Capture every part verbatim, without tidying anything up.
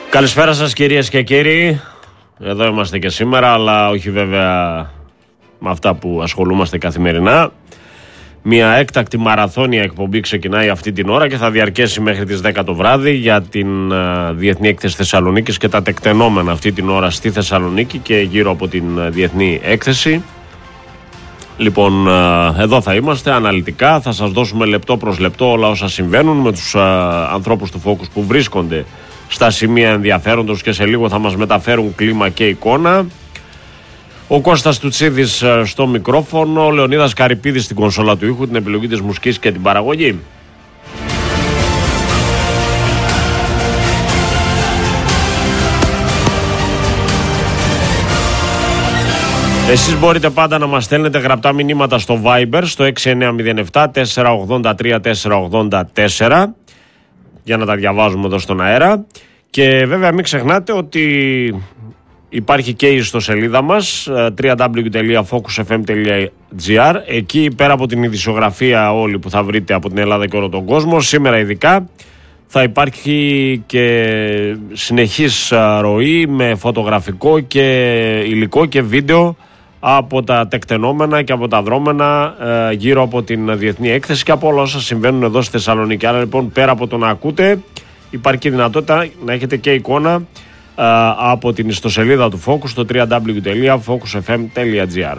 Καλησπέρα σας κυρίες και κύριοι. Εδώ είμαστε και σήμερα, αλλά όχι βέβαια με αυτά που ασχολούμαστε καθημερινά. Μια έκτακτη μαραθώνια εκπομπή ξεκινάει αυτή την ώρα και θα διαρκέσει μέχρι τις δέκα το βράδυ για την uh, Διεθνή Έκθεση Θεσσαλονίκης και τα τεκτενόμενα αυτή την ώρα στη Θεσσαλονίκη και γύρω από την uh, Διεθνή Έκθεση. Λοιπόν, uh, εδώ θα είμαστε αναλυτικά, θα σας δώσουμε λεπτό προς λεπτό όλα όσα συμβαίνουν με τους uh, ανθρώπους του Focus που βρίσκονται στα σημεία ενδιαφέροντος και σε λίγο θα μας μεταφέρουν κλίμα και εικόνα. Ο Κώστας Τουτσίδης στο μικρόφωνο, ο Λεωνίδας Καρυπίδης στην κονσόλα του ήχου, την επιλογή της μουσικής και την παραγωγή. Εσείς μπορείτε πάντα να μας στέλνετε γραπτά μηνύματα στο Viber στο έξι εννιά μηδέν επτά τέσσερα ογδόντα τρία τέσσερα ογδόντα τέσσερα για να τα διαβάζουμε εδώ στον αέρα. Και βέβαια μην ξεχνάτε ότι υπάρχει και η ιστοσελίδα μας double-u double-u double-u τελεία focus f m τελεία g r. Εκεί πέρα από την ειδησιογραφία όλη που θα βρείτε από την Ελλάδα και όλο τον κόσμο, σήμερα ειδικά θα υπάρχει και συνεχής ροή με φωτογραφικό και υλικό και βίντεο από τα τεκτενόμενα και από τα δρόμενα ε, γύρω από την Διεθνή Έκθεση και από όλα όσα συμβαίνουν εδώ στη Θεσσαλονίκη. Άρα λοιπόν, πέρα από το να ακούτε, υπάρχει και δυνατότητα να έχετε και εικόνα ε, από την ιστοσελίδα του Focus στο double-u double-u double-u τελεία focus f m τελεία g r.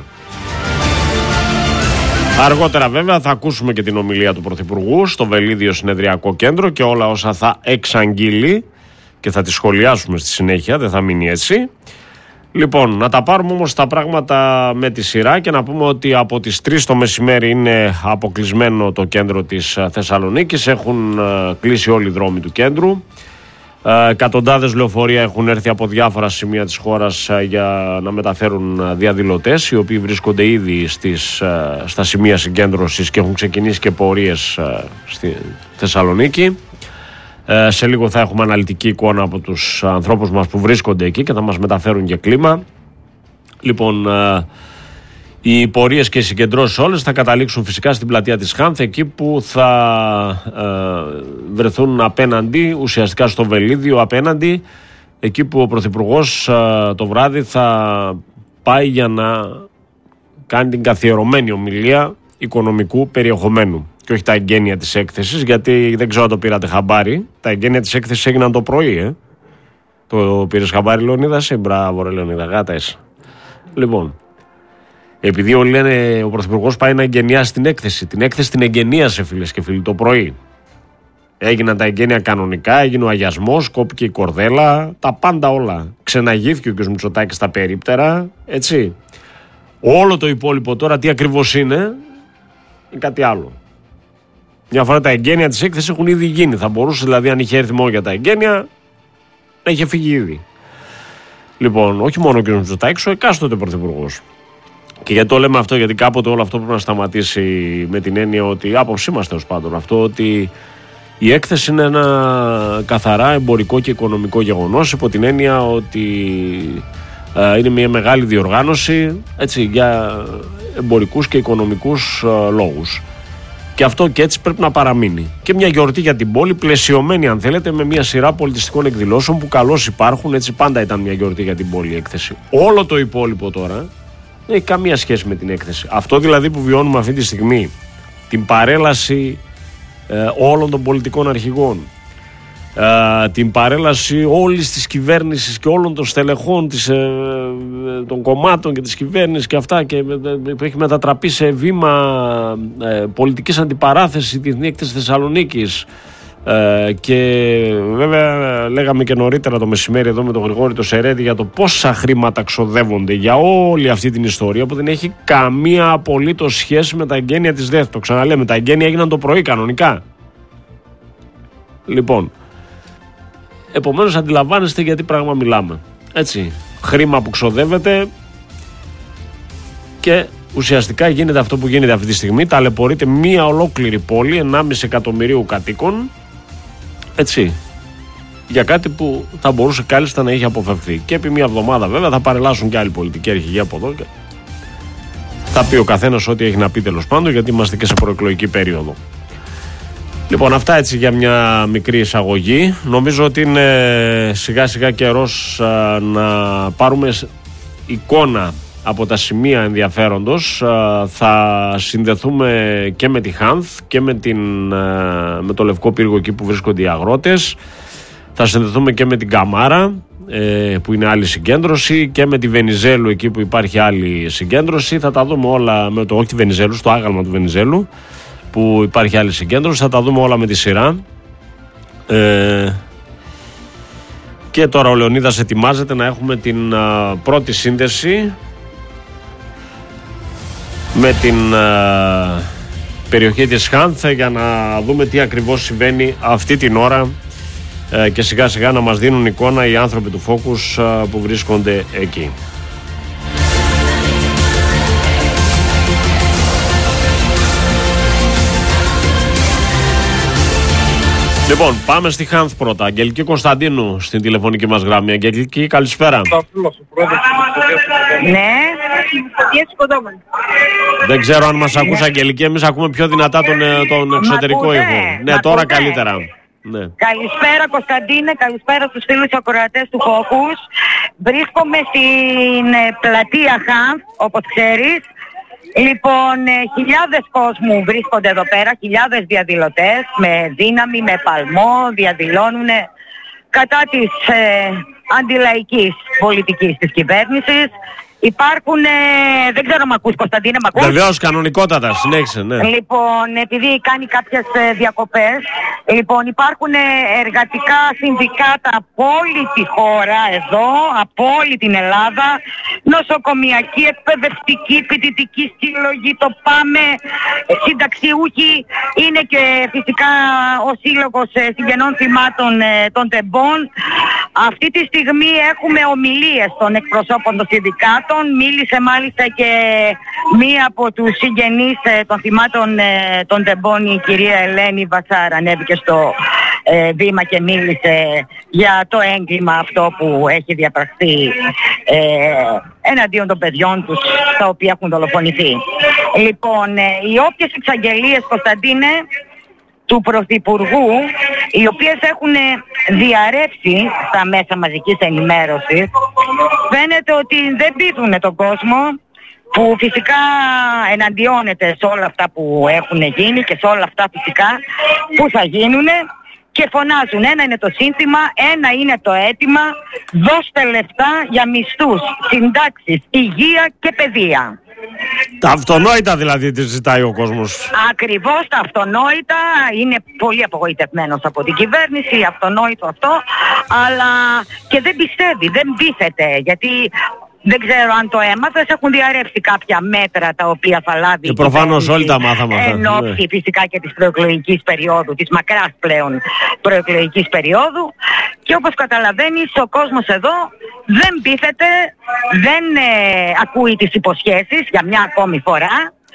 Αργότερα βέβαια θα ακούσουμε και την ομιλία του Πρωθυπουργού στο Βελίδιο Συνεδριακό Κέντρο και όλα όσα θα εξαγγείλει και θα τη σχολιάσουμε στη συνέχεια, δεν θα μείνει έτσι. Λοιπόν, να τα πάρουμε όμως τα πράγματα με τη σειρά και να πούμε ότι από τις τρεις το μεσημέρι είναι αποκλεισμένο το κέντρο της Θεσσαλονίκης. Έχουν κλείσει όλοι οι δρόμοι του κέντρου. Εκατοντάδες λεωφορεία έχουν έρθει από διάφορα σημεία της χώρας για να μεταφέρουν διαδηλωτές, οι οποίοι βρίσκονται ήδη στις, στα σημεία συγκέντρωσης και έχουν ξεκινήσει και πορείες στη Θεσσαλονίκη. Ε, σε λίγο θα έχουμε αναλυτική εικόνα από τους ανθρώπους μας που βρίσκονται εκεί και θα μας μεταφέρουν και κλίμα. Λοιπόν, ε, οι πορείες και οι συγκεντρώσεις όλες θα καταλήξουν φυσικά στην πλατεία της Χάνθ, εκεί που θα ε, βρεθούν απέναντι, ουσιαστικά στο Βελίδιο απέναντι, εκεί που ο Πρωθυπουργός ε, το βράδυ θα πάει για να κάνει την καθιερωμένη ομιλία οικονομικού περιεχομένου. Και όχι τα εγγένεια της έκθεσης, γιατί δεν ξέρω αν το πήρατε χαμπάρι. Τα εγγένεια της έκθεσης έγιναν το πρωί, ε. Το πήρες χαμπάρι, Λεωνίδα, σε μπράβο, ρε Λεωνίδα, γάτα εσύ. Λοιπόν, επειδή όλοι λένε ο Πρωθυπουργός πάει να εγγενιάσει την έκθεση. Την έκθεση την εγγενίασε, φίλες και φίλοι, το πρωί. Έγιναν τα εγγένεια κανονικά, έγινε ο αγιασμός, κόπηκε η κορδέλα, τα πάντα όλα. Ξεναγήθηκε ο κ. Μητσοτάκης στα περίπτερα, έτσι. Όλο το υπόλοιπο τώρα τι ακριβώς είναι, είναι κάτι άλλο. Μια φορά τα εγγένεια της έκθεσης έχουν ήδη γίνει. Θα μπορούσε δηλαδή, αν είχε έρθει μόνο για τα εγγένεια, να είχε φύγει ήδη. Λοιπόν, όχι μόνο ο κ. Μητσοτάκης, ο εκάστοτε πρωθυπουργός. Και γιατί το λέμε αυτό, γιατί κάποτε όλο αυτό πρέπει να σταματήσει με την έννοια ότι, άποψή μας τέλος πάντων, αυτό ότι η έκθεση είναι ένα καθαρά εμπορικό και οικονομικό γεγονός, υπό την έννοια ότι ε, είναι μια μεγάλη διοργάνωση, έτσι, για εμπορικούς και οικονομικούς ε, λόγους. Και αυτό και έτσι πρέπει να παραμείνει. Και μια γιορτή για την πόλη, πλαισιωμένη αν θέλετε, με μια σειρά πολιτιστικών εκδηλώσεων που καλώς υπάρχουν. Έτσι, πάντα ήταν μια γιορτή για την πόλη η έκθεση. Όλο το υπόλοιπο τώρα δεν έχει καμία σχέση με την έκθεση. Αυτό δηλαδή που βιώνουμε αυτή τη στιγμή, την παρέλαση ε, όλων των πολιτικών αρχηγών, ε, την παρέλαση όλης της κυβέρνησης και όλων των στελεχών της, ε, των κομμάτων και της κυβέρνησης και αυτά, και που έχει μετατραπεί σε βήμα ε, πολιτικής αντιπαράθεσης η Διεθνή Έκθεση Θεσσαλονίκης. Ε, και βέβαια λέγαμε και νωρίτερα το μεσημέρι εδώ με τον Γρηγόρη το Σερέτη για το πόσα χρήματα ξοδεύονται για όλη αυτή την ιστορία που δεν έχει καμία απολύτως σχέση με τα εγγένεια της ΔΕΘ. Το ξαναλέμε, τα εγγένεια έγιναν το πρωί κανονικά. Λοιπόν, επομένως αντιλαμβάνεστε γιατί πράγμα μιλάμε. Έτσι, χρήμα που ξοδεύεται και ουσιαστικά γίνεται αυτό που γίνεται αυτή τη στιγμή. Ταλαιπωρείται μία ολόκληρη πόλη ενάμιση εκατομμυρίου κατοίκων, έτσι, για κάτι που θα μπορούσε κάλλιστα να είχε αποφευθεί. Και επί μία εβδομάδα βέβαια θα παρελάσουν και άλλοι πολιτικοί αρχηγοί από εδώ και θα πει ο καθένας ό,τι έχει να πει τέλος πάντων, γιατί είμαστε και σε προεκλογική περίοδο. Λοιπόν, αυτά έτσι για μια μικρή εισαγωγή. Νομίζω ότι είναι σιγά σιγά καιρός α, να πάρουμε εικόνα από τα σημεία ενδιαφέροντος. Α, θα συνδεθούμε και με τη Χάνθ και με, την, α, με το Λευκό Πύργο εκεί που βρίσκονται οι αγρότες. Θα συνδεθούμε και με την Καμάρα ε, που είναι άλλη συγκέντρωση και με τη Βενιζέλου εκεί που υπάρχει άλλη συγκέντρωση. Θα τα δούμε όλα, με το, όχι τη Βενιζέλου, στο άγαλμα του Βενιζέλου που υπάρχει άλλη συγκέντρωση. Θα τα δούμε όλα με τη σειρά. Ε, και τώρα ο Λεωνίδας ετοιμάζεται να έχουμε την α, πρώτη σύνδεση με την α, περιοχή της Χάνθ για να δούμε τι ακριβώς συμβαίνει αυτή την ώρα ε, και σιγά σιγά να μας δίνουν εικόνα οι άνθρωποι του Focus α, που βρίσκονται εκεί. Λοιπόν, πάμε στη Χάνθ πρώτα. Αγγελική Κωνσταντίνου στην τηλεφωνική μας γραμμή. Αγγελική, καλησπέρα. Ναι. Δεν ξέρω αν μας ακούς, Αγγελική. Εμείς ακούμε πιο δυνατά τον, τον εξωτερικό ήχο. Ναι, Μ' τώρα ακούτε? καλύτερα. Ναι. Καλησπέρα Κωνσταντίνε, καλησπέρα στους φίλους ακροατές του Focus. Βρίσκομαι στην ε, πλατεία Χάνθ, όπως ξέρεις. Λοιπόν, ε, χιλιάδες κόσμου βρίσκονται εδώ πέρα, χιλιάδες διαδηλωτές με δύναμη, με παλμό, διαδηλώνουν κατά της ε, αντιλαϊκής πολιτικής της κυβέρνησης. Υπάρχουν, ε, δεν ξέρω αν μ' ακούς Κωνσταντίνε, μ' ακούς? Βεβαίως, κανονικότατα, συνέχισε, ναι. Λοιπόν, επειδή κάνει κάποιες ε, διακοπές, λοιπόν υπάρχουν ε, εργατικά συνδικάτα από όλη τη χώρα εδώ, από όλη την Ελλάδα, νοσοκομιακή, εκπαιδευτική, φοιτητική σύλλογη, το ΠΑΜΕ, ε, συνταξιούχοι, είναι και φυσικά ο σύλλογος ε, συγγενών θυμάτων ε, των τεμπών. Αυτή τη στιγμή έχουμε ομιλίες των εκπροσώπων των συνδικάτων. Μίλησε μάλιστα και μία από τους συγγενείς ε, των θυμάτων ε, των τεμπών, η κυρία Ελένη Βασάρα, ανέβηκε στο ε, βήμα και μίλησε για το έγκλημα αυτό που έχει διαπραχθεί ε, εναντίον των παιδιών τους, τα οποία έχουν δολοφονηθεί. Λοιπόν, ε, οι όποιες εξαγγελίες, Κωνσταντίνε, του Πρωθυπουργού, οι οποίες έχουν διαρρεύσει στα μέσα μαζικής ενημέρωσης, φαίνεται ότι δεν πείθουν τον κόσμο, που φυσικά εναντιώνεται σε όλα αυτά που έχουν γίνει και σε όλα αυτά φυσικά που θα γίνουν, και φωνάζουν. Ένα είναι το σύνθημα, ένα είναι το αίτημα, δώστε λεφτά για μισθούς, συντάξεις, υγεία και παιδεία. Τα αυτονόητα δηλαδή τη ζητάει ο κόσμος. Ακριβώς τα αυτονόητα. Είναι πολύ απογοητευμένος από την κυβέρνηση, αυτονόητο αυτό, αλλά και δεν πιστεύει, δεν πείθεται, γιατί δεν ξέρω αν το έμαθες, έχουν διαρρεύσει κάποια μέτρα τα οποία θα λάβει και προφανώς όλοι τα μάθαμε αυτά. Εν ώψη φυσικά και της προεκλογικής περίοδου, της μακράς πλέον προεκλογικής περίοδου, και όπως καταλαβαίνεις ο κόσμος εδώ δεν πείθεται, δεν ε, ακούει τις υποσχέσεις για μια ακόμη φορά,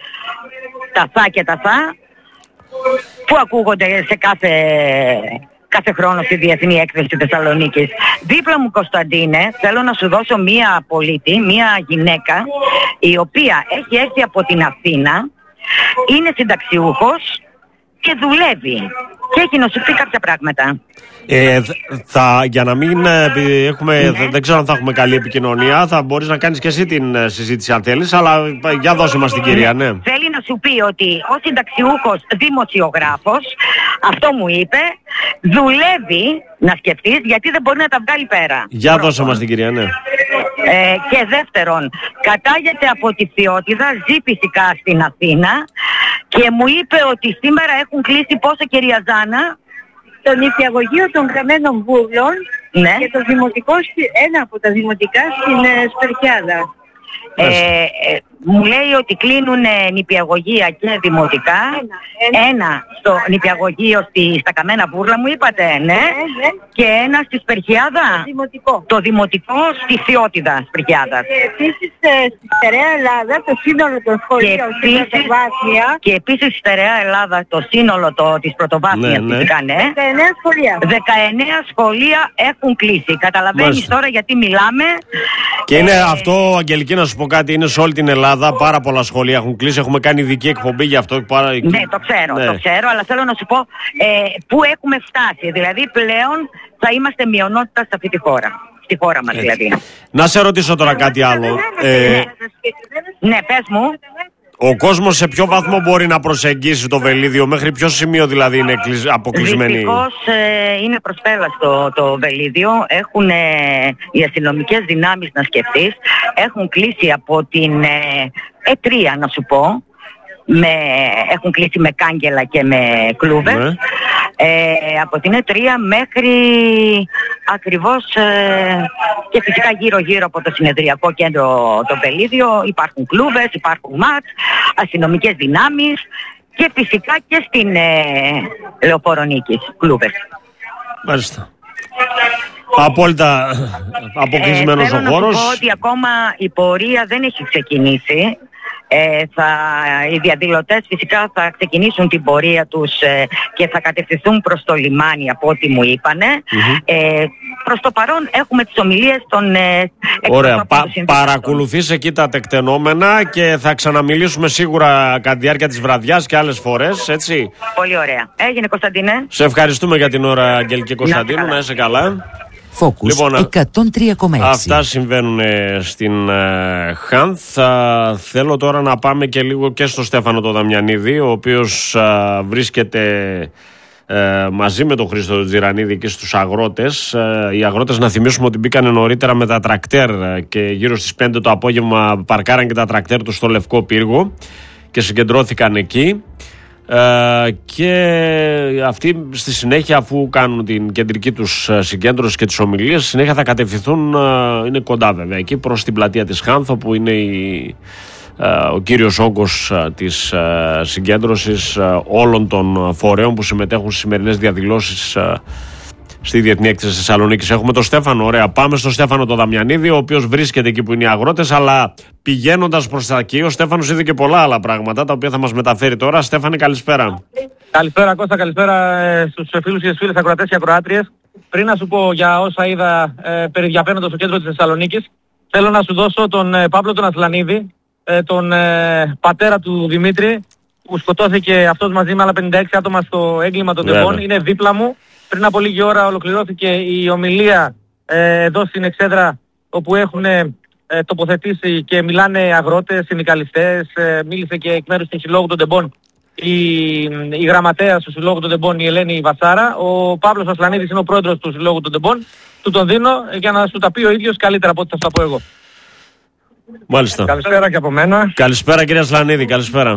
τα θα και τα θα, που ακούγονται σε κάθε... κάθε χρόνο στη Διεθνή Έκθεση Θεσσαλονίκης. Δίπλα μου, Κωνσταντίνε, θέλω να σου δώσω μία πολίτη, μία γυναίκα, η οποία έχει έρθει από την Αθήνα, είναι συνταξιούχος και δουλεύει και έχει να σου πει κάποια πράγματα. Ε, θα, για να μην ε, έχουμε, Ναι. δεν ξέρω αν θα έχουμε καλή επικοινωνία, θα μπορείς να κάνεις και εσύ την ε, συζήτηση αν θέλεις, αλλά ε, για δώσε μας την κυρία, ναι. Θέλει να σου πει ότι ο συνταξιούχος δημοσιογράφος, αυτό μου είπε, δουλεύει, να σκεφτείς, γιατί δεν μπορεί να τα βγάλει πέρα. Για Πρώτον. δώσε μας την κυρία, ναι. Ε, και δεύτερον, κατάγεται από τη Φθιώτιδα, ζει φυσικά στην Αθήνα, και μου είπε ότι σήμερα έχουν κλείσει πόσο, κυρία Ζάνα? Το νηπιαγωγείο των γραμμένων βούρλων, Ναι. και το δημοτικό, στη- ένα από τα δημοτικά στην ε, Σπερχιάδα. Ε, ε, μου λέει ότι κλείνουν νηπιαγωγεία και δημοτικά. Ένα, ένα. Ένα στο νηπιαγωγείο στη, στα Καμένα Βούρλα, μου είπατε, ναι. Ναι, ναι. Και ένα στη Σπερχιάδα. Δημοτικό. Το δημοτικό στη Φθιώτιδα Σπερχιάδας. Και επίσης ε, στη Στερεά Ελλάδα το σύνολο των σχολείων στην επίσης- πρωτοβάθμια, Και επίσης στη Στερεά Ελλάδα το σύνολο το, της πρωτοβάθμιας, Ναι, ναι. φυσικά, ναι. δεκαεννέα σχολεία. δεκαεννέα σχολεία έχουν κλείσει. Καταλαβαίνεις Μάλιστα. τώρα γιατί μιλάμε. Και είναι Ε, αυτό, Αγγελική, να σου πω κάτι, είναι σε όλη την Ελλάδα. Ελλάδα. Πάρα πολλά σχολεία έχουν κλείσει. Έχουμε κάνει ειδική εκπομπή γι' αυτό. Πάρα... Ναι, το ξέρω, ναι. το ξέρω, αλλά θέλω να σου πω ε, πού έχουμε φτάσει. Δηλαδή, πλέον θα είμαστε μειονότητα σε αυτή τη χώρα. Στη χώρα μας, δηλαδή. Να σε ρωτήσω τώρα κάτι άλλο. Ε, ναι. ναι, πες μου. Ο κόσμος σε ποιο βαθμό μπορεί να προσεγγίσει το Βελίδιο, μέχρι ποιο σημείο δηλαδή είναι αποκλεισμένη? Δυστυχώς ε, είναι προσπέλαστο το Βελίδιο. Έχουν ε, οι αστυνομικές δυνάμεις, να σκεφτείς, έχουν κλείσει από την ε, ΕΤΡΙΑ, να σου πω. Με, έχουν κλείσει με κάγκελα και με κλούβες. Ναι. Ε, από την ΕΤΡΙΑ μέχρι ακριβώς ε, και φυσικά γύρω γύρω από το συνεδριακό κέντρο το Βελίδιο υπάρχουν κλούβες, υπάρχουν ματς, αστυνομικές δυνάμεις και φυσικά και στην ε, Λεωφόρο Νίκης κλούβες. Μάλιστα. Απόλυτα αποκλεισμένος ε, ο χώρος. Θέλω να σου πω ότι ακόμα η πορεία δεν έχει ξεκινήσει. Ε, θα, οι διαδηλωτές φυσικά θα ξεκινήσουν την πορεία τους ε, και θα κατευθυνθούν προς το λιμάνι από ό,τι μου είπανε. Mm-hmm. Ε, προς το παρόν έχουμε τις ομιλίες των ε, Ωραία, Πα, παρακολουθείς εκεί τα τεκτενόμενα και θα ξαναμιλήσουμε σίγουρα κατά τη διάρκεια της βραδιάς και άλλες φορές, έτσι. Πολύ ωραία. Έγινε, Κωνσταντίνε. Σε ευχαριστούμε για την ώρα, Αγγελική Κωνσταντίνου, να είσαι καλά. Focus λοιπόν, εκατόν τρία κόμμα έξι. Αυτά συμβαίνουν στην uh, Χάνθ. Uh, θέλω τώρα να πάμε και λίγο και στο Στέφανο το Δαμιανίδη, ο οποίος uh, βρίσκεται uh, μαζί με τον Χρήστο Τζιρανίδη και στους αγρότες. Uh, οι αγρότες, να θυμίσουμε ότι μπήκαν νωρίτερα με τα τρακτέρ και γύρω στις πέντε το απόγευμα παρκάραν και τα τρακτέρ τους στο Λευκό Πύργο και συγκεντρώθηκαν εκεί. Uh, και αυτοί στη συνέχεια, αφού κάνουν την κεντρική τους συγκέντρωση και τις ομιλίες, στη συνέχεια θα κατευθυνθούν, uh, είναι κοντά βέβαια εκεί, προς την πλατεία της Χάνθο, που είναι η, uh, ο κύριος όγκος uh, της uh, συγκέντρωσης uh, όλων των φορέων που συμμετέχουν στις σημερινές διαδηλώσεις uh, στη Διεθνή Έκθεση της Θεσσαλονίκης. Έχουμε τον Στέφανο. Ωραία, πάμε στον Στέφανο το Δαμιανίδη, ο οποίος βρίσκεται εκεί που είναι οι αγρότες, αλλά πηγαίνοντας προς τα εκεί, ο Στέφανος είδε και πολλά άλλα πράγματα τα οποία θα μας μεταφέρει τώρα. Στέφανε, καλησπέρα. Καλησπέρα Κώστα, καλησπέρα ε, στους φίλους και στις φίλες ακροατές και ακροάτριες. Πριν να σου πω για όσα είδα ε, περιδιαπαίνοντας στο κέντρο της Θεσσαλονίκης, θέλω να σου δώσω τον ε, Παύλο τον Αθλανίδη, ε, τον ε, πατέρα του Δημήτρη, που σκοτώθηκε αυτός μαζί με άλλα πενήντα έξι άτομα στο έγκλημα των τεμπών. Είναι δίπλα μου. Πριν από λίγη ώρα ολοκληρώθηκε η ομιλία ε, εδώ στην Εξέδρα, όπου έχουν ε, τοποθετήσει και μιλάνε αγρότες, συνδικαλιστές, ε, μίλησε και εκ μέρους του Συλλόγου των Τεμπών η, η γραμματέας του Συλλόγου των Τεμπών, η Ελένη Βασάρα. Ο Παύλος Ασλανίδης είναι ο πρόεδρος του Συλλόγου των Τεμπών. Του τον δίνω για να σου τα πει ο ίδιος καλύτερα από ό,τι θα σου τα πω εγώ. Μάλιστα. Καλησπέρα και από μένα. Καλησπέρα κύριε Ασλανίδη, καλησπέρα.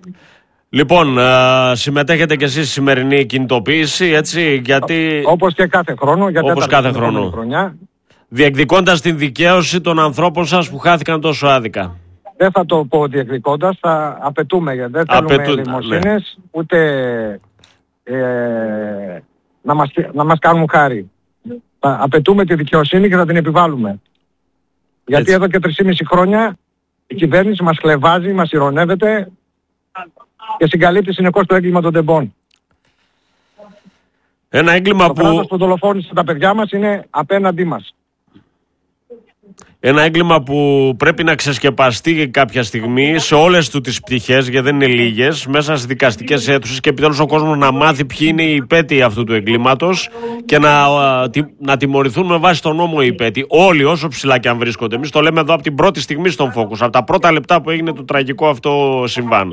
Λοιπόν, α, συμμετέχετε και εσείς στη σημερινή κινητοποίηση, έτσι, γιατί... Όπως και κάθε χρόνο, για όπως κάθε χρόνο. Χρονιά. Διεκδικώντας την δικαίωση των ανθρώπων σας που χάθηκαν τόσο άδικα. Δεν θα το πω διεκδικώντας, θα απαιτούμε, γιατί δεν θέλουμε Απαιτού... λιμοσύνες, ναι. ούτε ε, να, μας, να μας κάνουν χάρη. Θα απαιτούμε τη δικαιοσύνη και θα την επιβάλλουμε. Γιατί έτσι. Εδώ και τρεισήμισι χρόνια η κυβέρνηση μας χλευάζει, μας ειρωνεύεται και συγκαλύπτει συνεχώς το έγκλημα των τεμπών. Ένα έγκλημα το που... κράτος που δολοφόνησε τα παιδιά μας είναι απέναντί μας. Ένα έγκλημα που πρέπει να ξεσκεπαστεί κάποια στιγμή σε όλες του τις πτυχές, γιατί δεν είναι λίγες, μέσα στις δικαστικές αίθουσες, και επιτέλους ο κόσμος να μάθει ποιοι είναι οι υπέτειοι αυτού του εγκλήματος και να, να τιμωρηθούν με βάση τον νόμο οι υπέτειοι. Όλοι, όσο ψηλά και αν βρίσκονται. Εμείς το λέμε εδώ από την πρώτη στιγμή στον Focus, από τα πρώτα λεπτά που έγινε το τραγικό αυτό συμβάν.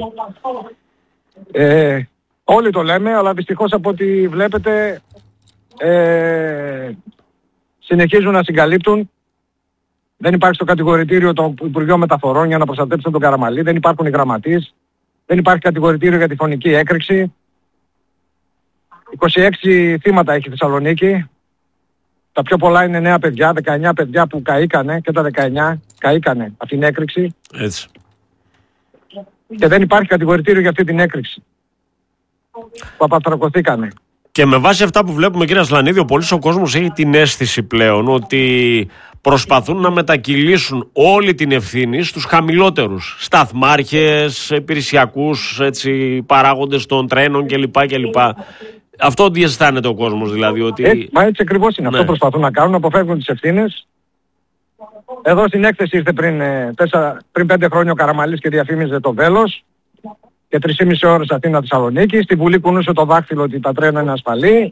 Ε, όλοι το λέμε, αλλά δυστυχώς από ό,τι βλέπετε ε, συνεχίζουν να συγκαλύπτουν. Δεν υπάρχει στο κατηγορητήριο το Υπουργείο Μεταφορών για να προστατέψουν τον Καραμαλή. Δεν υπάρχουν οι γραμματείς. Δεν υπάρχει κατηγορητήριο για τη φωνική έκρηξη. είκοσι έξι θύματα έχει η Θεσσαλονίκη. Τα πιο πολλά είναι νέα παιδιά, δεκαεννιά παιδιά που καήκανε, και τα δεκαεννιά καήκανε από την έκρηξη. Έτσι. Και δεν υπάρχει κατηγορητήριο για αυτή την έκρηξη που απατρακωθήκανε. Και με βάση αυτά που βλέπουμε, κύριε Ασλανίδη, ο πολύς ο κόσμος έχει την αίσθηση πλέον ότι προσπαθούν να μετακυλήσουν όλη την ευθύνη στους χαμηλότερους σταθμάρχες, υπηρεσιακούς, έτσι, παράγοντες των τρένων κλπ. κλπ. Αυτό τι αισθάνεται ο κόσμος, δηλαδή? Ότι... Έτσι, μα έτσι ακριβώς είναι. Ναι. Αυτό προσπαθούν να κάνουν, να αποφεύγουν τις ευθύνες. Εδώ στην έκθεση ήρθε πριν, ε, τέσσερα, πριν πέντε χρόνια ο Καραμαλής και διαφήμιζε το βέλος και τρεις και μισή ώρες Αθήνα Θεσσαλονίκη. Στη Βουλή κουνούσε το δάχτυλο ότι τα τρένα είναι ασφαλή.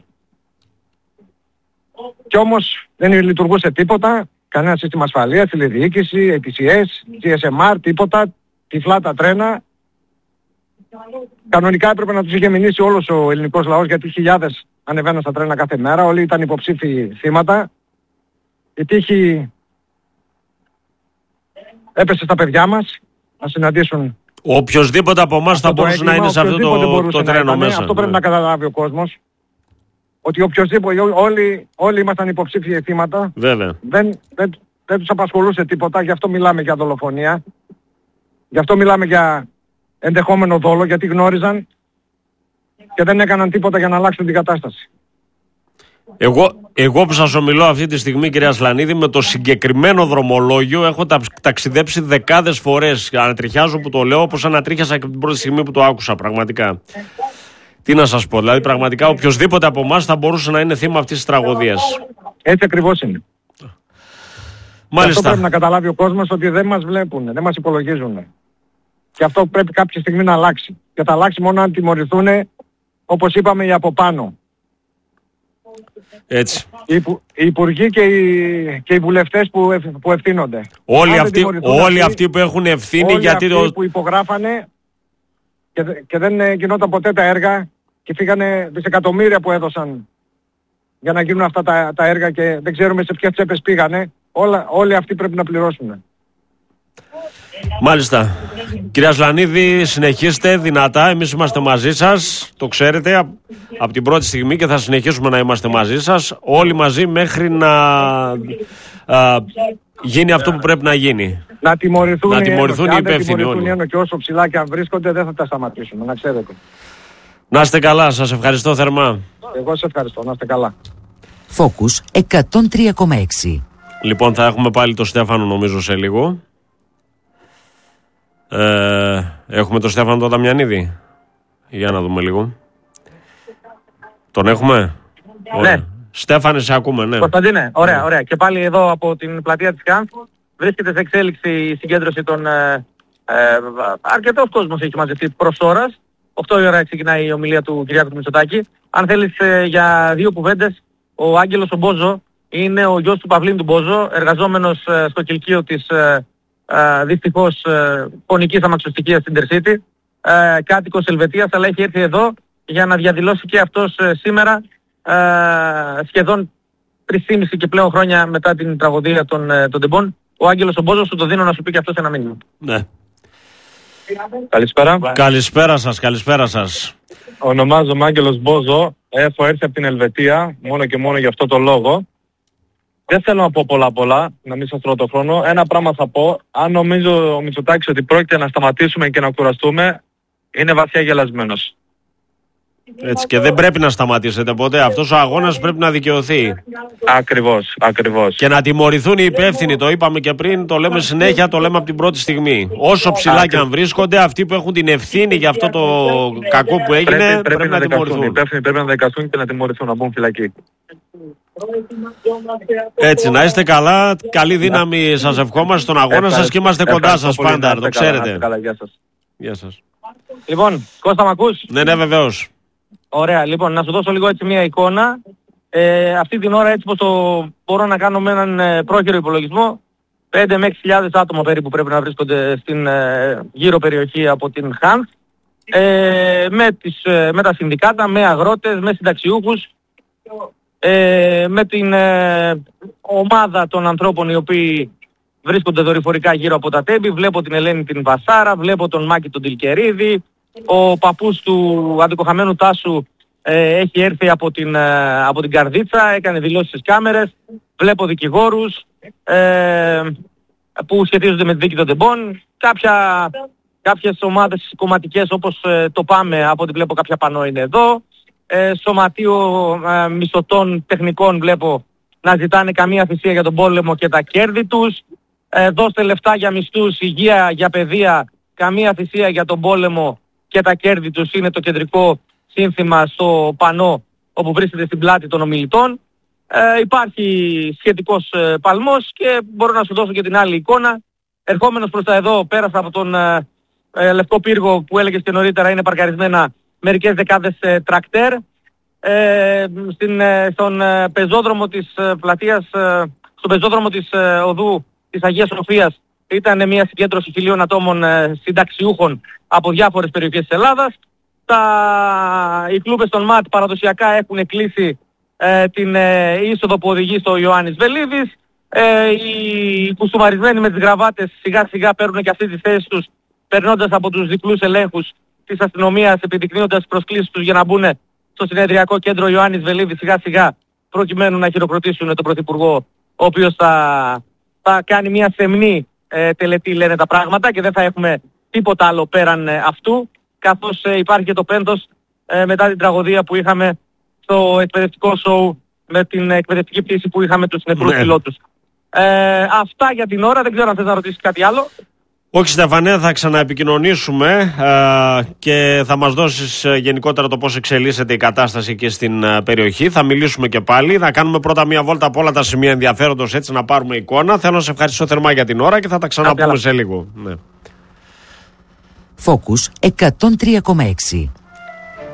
Κι όμως δεν λειτουργούσε τίποτα, κανένα σύστημα ασφαλείας, τηλεδιοίκηση, έι τι σι ες, τζι ες εμ αρ, τίποτα, τυφλά τα τρένα. Κανονικά έπρεπε να τους είχε μηνύσει όλος ο ελληνικός λαός, γιατί χιλιάδες ανεβαίναν στα τρένα κάθε μέρα, όλοι ήταν υποψήφιοι θύματα. Η τύχη έπεσε στα παιδιά μας να συναντήσουν. Οποιοςδήποτε από εμάς θα μπορούσε να είναι σε αυτό το, το τρένο μέσα. Αυτό πρέπει να καταλάβει ο κόσμος. Ότι οποιοςδήποτε, όλοι, όλοι ήμασταν υποψήφιοι θύματα. Βέβαια. Δεν, δεν, δεν τους απασχολούσε τίποτα, γι' αυτό μιλάμε για δολοφονία. Γι' αυτό μιλάμε για ενδεχόμενο δόλο, γιατί γνώριζαν και δεν έκαναν τίποτα για να αλλάξουν την κατάσταση. Εγώ, εγώ που σας ομιλώ αυτή τη στιγμή, κυρία Ασλανίδη, με το συγκεκριμένο δρομολόγιο έχω ταξιδέψει δεκάδες φορές. Ανατριχιάζω που το λέω, όπως ανατρίχιασα και την πρώτη στιγμή που το άκουσα, πραγματικά. Τι να σας πω, δηλαδή πραγματικά οποιοσδήποτε από εμάς θα μπορούσε να είναι θύμα αυτής της τραγωδίας. Έτσι ακριβώς είναι. Μάλιστα. Αυτό πρέπει να καταλάβει ο κόσμος, ότι δεν μας βλέπουν, δεν μας υπολογίζουν. Και αυτό πρέπει κάποια στιγμή να αλλάξει. Και θα αλλάξει μόνο αν τιμωρηθούν, όπως είπαμε, οι από πάνω. Έτσι. Οι, υπου, οι υπουργοί και οι, και οι βουλευτές που, ευ, που ευθύνονται. Όλοι αυτοί, όλοι αυτοί που έχουν ευθύνη, όλοι γιατί αυτοί το... που υπογράφανε και, και δεν γινόταν ποτέ τα έργα και φύγανε δισεκατομμύρια που έδωσαν για να γίνουν αυτά τα, τα έργα και δεν ξέρουμε σε ποιες τσέπες πήγανε. Όλα, όλοι αυτοί πρέπει να πληρώσουν. Μάλιστα. Κυρία Ασλανίδη, συνεχίστε δυνατά. Εμείς είμαστε μαζί σας. Το ξέρετε από την πρώτη στιγμή και θα συνεχίσουμε να είμαστε μαζί σας. Όλοι μαζί μέχρι να α, γίνει αυτό που πρέπει να γίνει. Να τιμωρηθούν, να τιμωρηθούν οι υπεύθυνοι όλοι. Αν και όσο ψηλά και αν βρίσκονται δεν θα τα σταματήσουμε, να ξέρετε. Να είστε καλά. Σας ευχαριστώ θερμά. Εγώ σε ευχαριστώ. Να είστε καλά. Focus εκατόν τρία κόμμα έξι. Λοιπόν, θα έχουμε πάλι τον Στέφανο νομίζω σε λίγο. Ε, έχουμε τον Στέφανο τον Δαμιανίδη. Για να δούμε λίγο. Τον έχουμε? Ναι. Ωραία. Στέφανε, σε ακούμε, ναι. Κωνσταντίνε, ωραία, ωραία. Και πάλι εδώ από την πλατεία της ΚΑΝΦ βρίσκεται σε εξέλιξη η συγκέντρωση των... Ε, ε, αρκετός κόσμος έχει μαζευτεί προς ώρας. οκτώ η ώρα ξεκινάει η ομιλία του Κυριάκου του Μητσοτάκη. Αν θέλεις ε, για δύο κουβέντες, ο Άγγελος ο Μπόζο είναι ο γιος του Παυλίνου του Μπόζο, εργαζόμενος ε, στο κηλικείο της ε, ε, δυστυχώς ε, πονικής αμαξοστοιχείας στην Intercity, ε, κάτοικος Ελβετίας, αλλά έχει έρθει εδώ για να διαδηλώσει και αυτός ε, σήμερα, ε, σχεδόν τρία και μισό και πλέον χρόνια μετά την τραγωδία των, ε, των τεμπών. Ο Άγγελος ο Μπόζος, σου το δίνω να σου πει και αυτός ένα μήνυμα. Ναι. Καλησπέρα. Καλησπέρα σας, καλησπέρα σας. Ονομάζομαι Άγγελος Μπόζο, έχω έρθει από την Ελβετία μόνο και μόνο για αυτό το λόγο. Δεν θέλω να πω πολλά πολλά, να μην σας τρώω το χρόνο. Ένα πράγμα θα πω, αν νομίζω ο Μητσοτάκης ότι πρόκειται να σταματήσουμε και να κουραστούμε, είναι βαθιά γελασμένος. Έτσι, και δεν πρέπει να σταματήσετε ποτέ. Αυτός ο αγώνας πρέπει να δικαιωθεί. Ακριβώς, ακριβώς. Και να τιμωρηθούν οι υπεύθυνοι. Το είπαμε και πριν, το λέμε συνέχεια, το λέμε από την πρώτη στιγμή. Όσο ψηλά και αν βρίσκονται, αυτοί που έχουν την ευθύνη για αυτό το κακό που έγινε, πρέπει, πρέπει, πρέπει να, να τιμωρηθούν. Οι υπεύθυνοι πρέπει να δικαστούν και να τιμωρηθούν, να μπουν φυλακή. Έτσι, να είστε καλά. Καλή δύναμη σας ευχόμαστε στον αγώνα σας και είμαστε κοντά σας πάντα. Το ξέρετε. Καλά, γεια σας. Γεια σας. Λοιπόν, Κώστα, μ' ακούς? Ναι, ναι, βεβαίως. Ωραία, λοιπόν, να σου δώσω λίγο έτσι μια εικόνα. Ε, αυτή την ώρα έτσι πως το μπορώ να κάνω με έναν ε, πρόχειρο υπολογισμό, πέντε με έξι χιλιάδες άτομα περίπου πρέπει να βρίσκονται στην ε, γύρω περιοχή από την Χανθ, ε, με, τις, ε, με τα συνδικάτα, με αγρότες, με συνταξιούχους, ε, με την ε, ομάδα των ανθρώπων οι οποίοι βρίσκονται δορυφορικά γύρω από τα τέμπη. Βλέπω την Ελένη την Βασάρα, βλέπω τον Μάκη τον Τιλκερίδη. Ο παππούς του αντικοχαμένου Τάσου ε, έχει έρθει από την, ε, από την Καρδίτσα, έκανε δηλώσεις στις κάμερες. Βλέπω δικηγόρους ε, που σχετίζονται με τη δίκη των τεμπών. Κάποια, κάποιες ομάδες κομματικές όπως ε, το ΠΑΜΕ, από ό,τι βλέπω κάποια πανό είναι εδώ. Ε, σωματείο ε, μισθωτών τεχνικών βλέπω να ζητάνε καμία θυσία για τον πόλεμο και τα κέρδη τους. Ε, δώστε λεφτά για μισθούς, υγεία, για παιδεία, καμία θυσία για τον πόλεμο και τα κέρδη τους, είναι το κεντρικό σύνθημα στο πανό όπου βρίσκεται στην πλάτη των ομιλητών. Ε, υπάρχει σχετικός ε, παλμός και μπορώ να σου δώσω και την άλλη εικόνα. Ερχόμενος προς τα εδώ, πέρασα από τον ε, ε, Λευκό Πύργο που έλεγες και νωρίτερα, είναι παρκαρισμένα μερικές δεκάδες ε, τρακτέρ. Ε, στην, ε, στον ε, πεζόδρομο της ε, πλατείας, ε, στον πεζόδρομο της ε, οδού της Αγίας Σοφίας ήταν μια συγκέντρωση χιλίων ατόμων ε, συνταξιούχων από διάφορες περιοχές της Ελλάδας. Τα, οι κλούμπες των ΜΑΤ παραδοσιακά έχουν κλείσει ε, την ε, είσοδο που οδηγεί στο Ιωάννης Βελίδης. Ε, οι κουστούμαρισμένοι με τις γραβάτες σιγά σιγά παίρνουν και αυτοί τις θέσεις τους, περνώντας από τους διπλούς ελέγχους της αστυνομίας, επιδεικνύοντας τις προσκλήσεις τους για να μπουν στο συνεδριακό κέντρο Ιωάννης Βελίδης σιγά σιγά, προκειμένου να χειροκροτήσουν τον Πρωθυπουργό, ο οποίος θα, θα κάνει μια σεμνή ε, τελετή, λένε τα πράγματα, και δεν θα έχουμε τίποτα άλλο πέραν ε, αυτού, καθώς ε, υπάρχει και το πένθος ε, μετά την τραγωδία που είχαμε στο εκπαιδευτικό σοου με την εκπαιδευτική πτήση που είχαμε τους νεκρούς ναι. πιλότους. Ε, αυτά για την ώρα, δεν ξέρω αν θες να ρωτήσεις κάτι άλλο. Όχι, Στέφανε, θα ξαναεπικοινωνήσουμε ε, και θα μας δώσεις ε, γενικότερα το πώς εξελίσσεται η κατάσταση και στην ε, περιοχή. Θα μιλήσουμε και πάλι. Θα κάνουμε πρώτα μία βόλτα από όλα τα σημεία ενδιαφέροντος, έτσι να πάρουμε εικόνα. Θέλω να σε ευχαριστήσω θερμά για την ώρα και θα τα ξαναπούμε σε λίγο. Ναι. Focus εκατόν τρία κόμμα έξι.